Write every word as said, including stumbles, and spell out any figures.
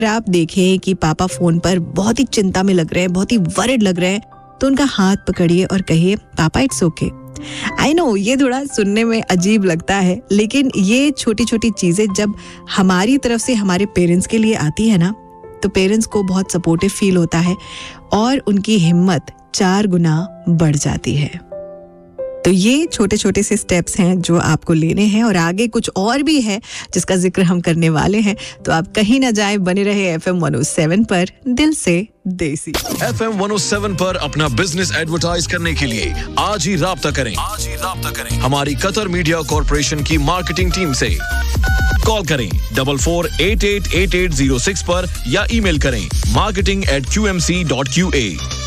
आप देखें कि पापा फोन पर बहुत ही चिंता में लग रहे हैं, बहुत ही वरिड लग रहे हैं, तो उनका हाथ पकड़िए और कहिए पापा इट्स ओके। आई नो ये थोड़ा सुनने में अजीब लगता है, लेकिन ये छोटी छोटी चीजें जब हमारी तरफ से हमारे पेरेंट्स के लिए आती है ना, तो पेरेंट्स को बहुत सपोर्टिव फील होता है और उनकी हिम्मत चार गुना बढ़ जाती है। तो ये छोटे छोटे से स्टेप्स हैं जो आपको लेने हैं, और आगे कुछ और भी है जिसका जिक्र हम करने वाले हैं। तो आप कहीं ना जाए, बने रहे F M one O seven पर, दिल से देसी। F M one O seven पर अपना बिजनेस एडवर्टाइज करने के लिए आज ही राब्ता करें आज ही राब्ता करें हमारी कतर मीडिया कॉर्पोरेशन की मार्केटिंग टीम से। कॉल करें double four eight eight eight eight zero six पर या ईमेल करें marketing eight Q M C dot Q A.